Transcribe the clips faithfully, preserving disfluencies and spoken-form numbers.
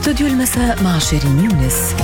استوديو المساء مع شيرين يونس.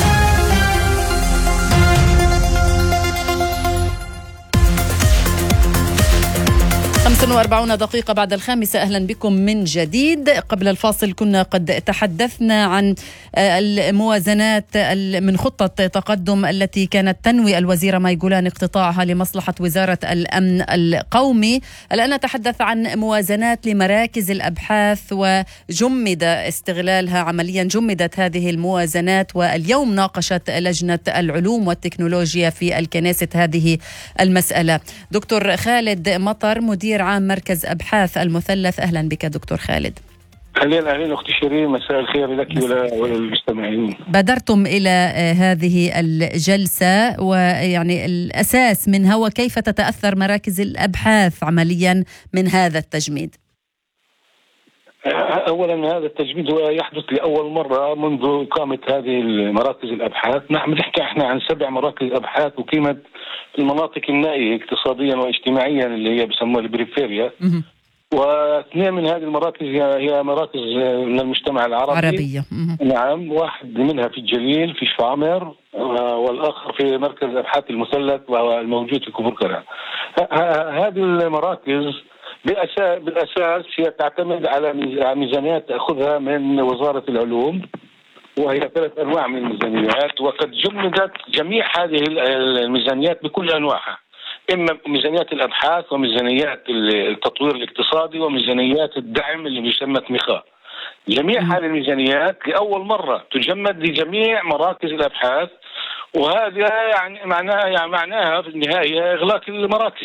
خمسة وأربعين دقيقة بعد الخامسة، أهلا بكم من جديد. قبل الفاصل كنا قد تحدثنا عن الموازنات من خطة تقدم التي كانت تنوي الوزيرة ماي جولان اقتطاعها لمصلحة وزارة الأمن القومي. الآن نتحدث عن موازنات لمراكز الأبحاث، وجمد استغلالها عمليا. جمدت هذه الموازنات، واليوم ناقشت لجنة العلوم والتكنولوجيا في الكنيست هذه المسألة. دكتور خالد مطر، مدير عام مركز أبحاث المثلث، أهلا بك دكتور خالد. أهلا أهلا أختي شيرين، مساء الخير لك وللمستمعين. بادرتم إلى هذه الجلسة، ويعني الأساس منها وكيف تتأثر مراكز الأبحاث عمليا من هذا التجميد؟ أولا هذا التجميد هو يحدث لأول مرة منذ إقامة هذه مراكز الأبحاث. نحن نحكي احنا عن سبع مراكز أبحاث أقيمت في المناطق النائية اقتصاديا واجتماعيا اللي هي بيسموها البريفيريا، واثنين من هذه المراكز هي مراكز من المجتمع العربي عربية. نعم، واحد منها في الجليل في شفامر، والآخر في مركز أبحاث المثلث وهو الموجود في كفر كرع. هذه المراكز بالأساس هي تعتمد على ميزانيات تأخذها من وزارة العلوم، وهي ثلاث أنواع من الميزانيات، وقد جمدت جميع هذه الميزانيات بكل أنواعها، إما ميزانيات الأبحاث وميزانيات التطوير الاقتصادي وميزانيات الدعم اللي بيسمى تمخاء. جميع هذه الميزانيات لأول مرة تجمد لجميع مراكز الأبحاث، وهذا يعني معناها يعني معناها في النهاية إغلاق المراكز.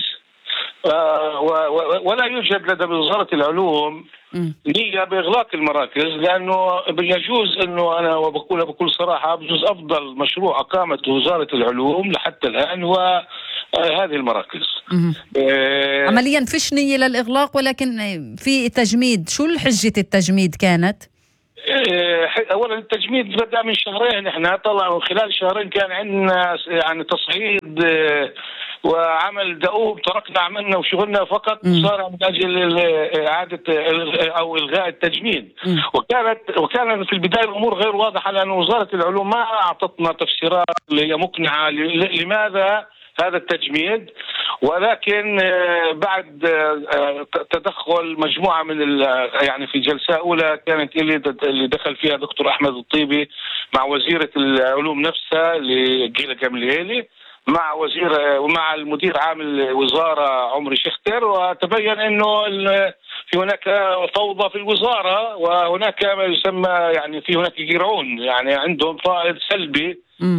ولا يوجد لدى وزارة العلوم نية بإغلاق المراكز، لأنه يجوز أنه أنا وبقول بكل صراحة بجوز أفضل مشروع أقامته وزارة العلوم لحتى الآن هو هذه المراكز. آه عمليا فيش نية للإغلاق، ولكن في تجميد. شو الحجة التجميد كانت؟ اولا التجميد بدا من شهرين. احنا طلعوا خلال شهرين كان عندنا يعني تصعيد وعمل دؤوب، تركنا عملنا وشغلنا فقط صار من اجل اعاده او الغاء التجميد. م. وكانت وكان في البدايه الامور غير واضحه، لان وزاره العلوم ما اعطتنا تفسيرات مقنعه لماذا هذا التجميد. ولكن بعد تدخل مجموعة من يعني في جلسة أولى كانت اللي دخل فيها دكتور أحمد الطيبي مع وزيرة العلوم نفسها لجيلة جمليلي مع وزير ومع المدير عام الوزارة عمري شختر، وتبين أنه في هناك فوضى في الوزارة، وهناك ما يسمى يعني في هناك جيرعون، يعني عندهم فائض سلبي.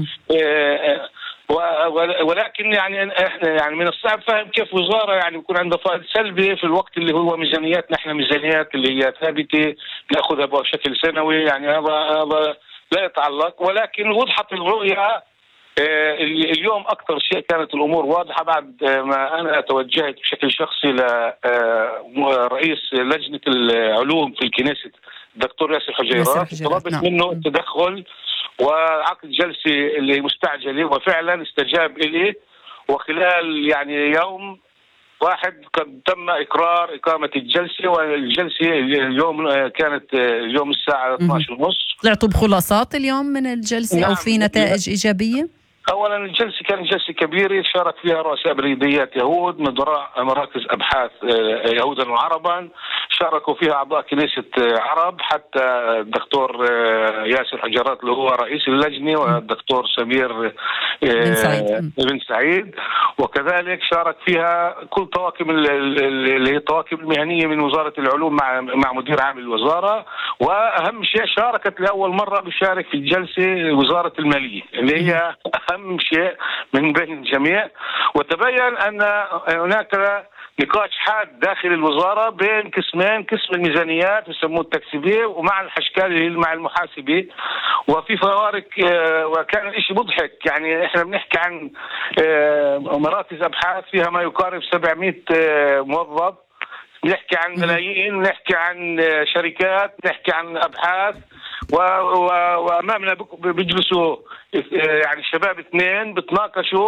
ولكن يعني احنا يعني من الصعب فهم كيف وزاره يعني يكون عندها فائض سلبي في الوقت اللي هو ميزانيات، نحن ميزانيات اللي هي ثابته ناخذها بشكل سنوي، يعني هذا هذا لا يتعلق. ولكن وضحت الرؤيه اليوم اكثر شيء، كانت الامور واضحه بعد ما انا توجهت بشكل شخصي لرئيس لجنه العلوم في الكنيست الدكتور ياسر حجيرات، طلبت نعم. منه التدخل وعقد جلسة اللي مستعجلة، وفعلا استجاب إلي، وخلال يعني يوم واحد قد تم إقرار إقامة الجلسة. والجلسة اليوم كانت اليوم الساعة اثنعش وثلاثين. طلعتوا بخلاصات اليوم من الجلسة؟ نعم. أو في نتائج إيجابية؟ أولا الجلسة كانت جلسة كبيرة شارك فيها رؤساء بلديات يهود، مدراء مراكز أبحاث يهودا وعربا، شاركوا فيها أعضاء كنيسة عرب، حتى الدكتور ياسر حجرات اللي هو رئيس اللجنة، والدكتور سمير بن سعيد. بن سعيد وكذلك شارك فيها كل طواقم اللي هي الطواقم المهنية من وزارة العلوم مع مع مدير عام الوزارة. وأهم شيء شاركت لأول مرة بشارك في الجلسة وزارة المالية اللي هي أهم شيء من بين الجميع. وتبين أن هناك نقاش حاد داخل الوزارة بين قسمين، قسم الميزانيات يسموه التكسيبية ومع الحشكالي مع المحاسبي، وفي فوارق. وكان الاشي مضحك، يعني احنا بنحكي عن مراكز أبحاث فيها ما يقارب سبعمائة موظف، نحكي عن ملايين، نحكي عن شركات، نحكي عن أبحاث، وأمامنا بيجلسوا يعني شباب اثنين بتناقشوا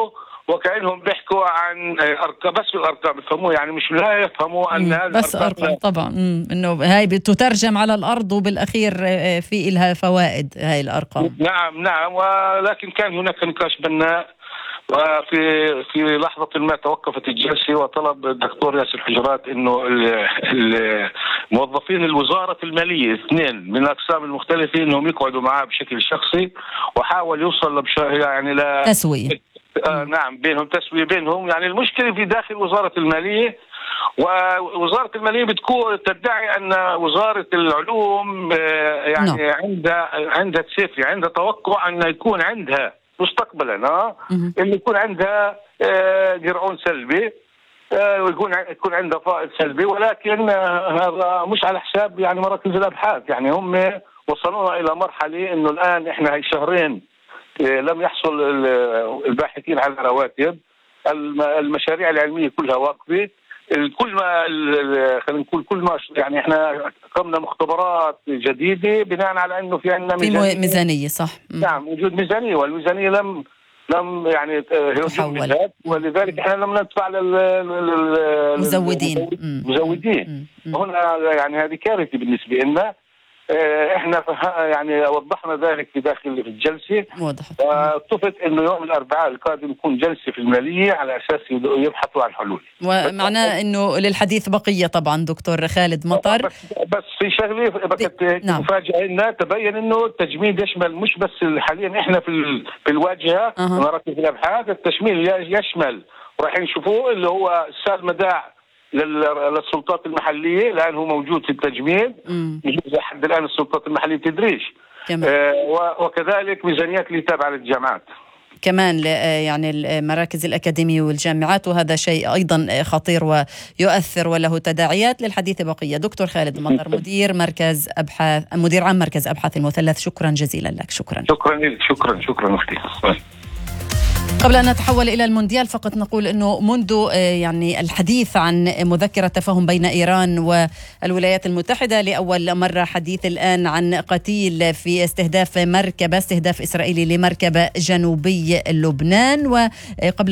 وكأنهم بيحكوا عن أرقام، بس الأرقام يفهموا، يعني مش لا يفهموا أن هذه بس أرقام طبعا، إنه هاي بتترجم على الأرض وبالأخير في إلها فوائد هاي الأرقام. نعم نعم، ولكن كان هناك نقاش بناء، وفي في لحظة ما توقفت الجلسة وطلب الدكتور ياسر حجرات انه الموظفين الوزارة المالية اثنين من الاقسام المختلفة انهم يقعدوا معاه بشكل شخصي، وحاول يوصل لبش يعني ل تسوية. آه نعم، بينهم تسوية بينهم. يعني المشكلة في داخل وزارة المالية، ووزارة المالية بتكون تدعي أن وزارة العلوم يعني no. عندها عندها تسيفي، عندها توقع أن يكون عندها مستقبلا اه اللي يكون عندها جرعون سلبي، ويكون يكون عندها فائض سلبي، ولكن هذا مش على حساب يعني مراكز الأبحاث. يعني هم وصلونا إلى مرحلة إنه الآن إحنا هاي شهرين لم يحصل الباحثين على رواتب، المشاريع العلمية كلها واقفة، كل ما خلينا نقول كل ما يعني احنا قمنا مختبرات جديده بناء على انه في عندنا ميزانيه, في ميزانية صح. نعم، وجود ميزانيه، والميزانيه لم لم يعني تحول، ولذلك احنا لم ندفع للمزودين المزودين هنا. يعني هذه كارثه بالنسبه لنا. احنا يعني وضحنا ذلك في داخل الجلسه، واتفق انه يوم الاربعاء القادم يكون جلسه في الماليه على اساس يبحثوا عن حلول. ومعناه انه للحديث بقيه طبعا دكتور خالد مطر. بس, بس في شغله بكت نعم. مفاجاه لنا، تبين انه التجميد يشمل مش بس حاليا احنا في في الواجهه أه. مراكز الابحاث، التجميد يشمل وراح نشوفوه اللي هو السال مداع للسلطات المحلية، الآن هو موجود في التجميد، يجوز لحد الآن السلطات المحلية تدريش، آه وكذلك ميزانيات اللي تابعة للجامعات كمان يعني المراكز الأكاديمية والجامعات، وهذا شيء أيضا خطير ويؤثر وله تداعيات. للحديث بقية. دكتور خالد مطر، مدير مركز أبحاث مدير عام مركز أبحاث المثلث، شكرا جزيلا لك. شكرا شكرا لك. شكرا شكرا أختي. قبل أن نتحول إلى المونديال فقط نقول أنه منذ يعني الحديث عن مذكرة تفاهم بين إيران والولايات المتحدة لأول مرة، حديث الآن عن قتيل في استهداف مركبة استهداف إسرائيلي لمركبة جنوبي لبنان. وقبل